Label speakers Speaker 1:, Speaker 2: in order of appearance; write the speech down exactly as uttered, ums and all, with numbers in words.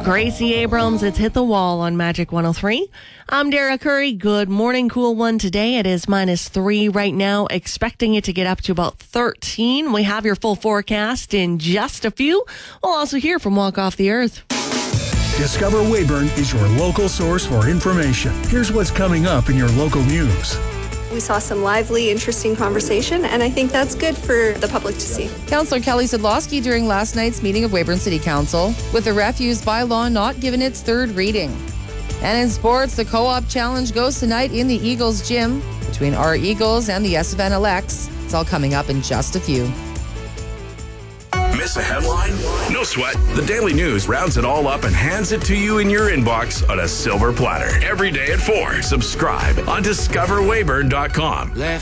Speaker 1: Gracie Abrams, it's Hit the Wall on Magic one oh three. I'm Dara Curry. Good morning, cool one today. It is minus three right now, expecting it to get up to about thirteen. We have your full forecast in just a few. We'll also hear from Walk Off the Earth.
Speaker 2: Discover Weyburn is your local source for information. Here's what's coming up in your local news.
Speaker 3: We saw some lively, interesting conversation, and I think that's good for the public to see.
Speaker 4: Councillor Kelly Sidlowski during last night's meeting of Weyburn City Council, with the refuse bylaw not given its third reading. And in sports, the Co-op Challenge goes tonight in the Eagles gym between our Eagles and the S F N L X. It's all coming up in just a few.
Speaker 5: Miss a headline? No sweat. The Daily News rounds it all up and hands it to you in your inbox on a silver platter. Every day at four. Subscribe on discover weyburn dot com.